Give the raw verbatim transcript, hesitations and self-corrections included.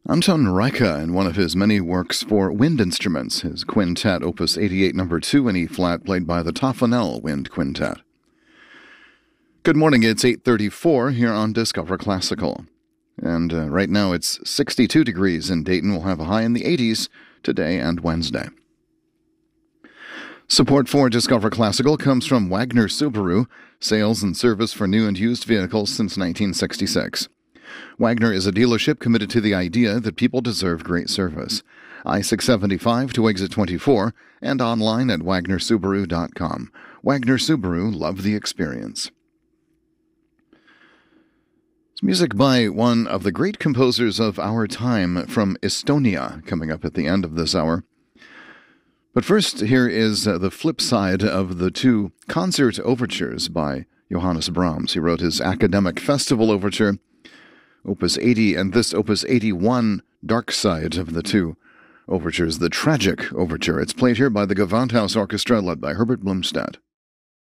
Anton Reicha, in one of his many works for wind instruments, his quintet, Opus eighty-eight, number two in E-flat, played by the Toffanel Wind Quintet. Good morning, it's eight thirty-four here on Discover Classical. And uh, right now it's sixty-two degrees in Dayton. We'll have a high in the eighties today and Wednesday. Support for Discover Classical comes from Wagner Subaru, sales and service for new and used vehicles since nineteen sixty-six. Wagner is a dealership committed to the idea that people deserve great service. I six seventy-five to exit twenty-four and online at wagner subaru dot com. Wagner Subaru, love the experience. It's music by one of the great composers of our time from Estonia, coming up at the end of this hour. But first, here is uh, the flip side of the two concert overtures by Johannes Brahms. He wrote his Academic Festival Overture, Opus eighty, and this Opus eighty-one, dark side of the two overtures, the Tragic Overture. It's played here by the Gewandhaus Orchestra, led by Herbert Blumstadt.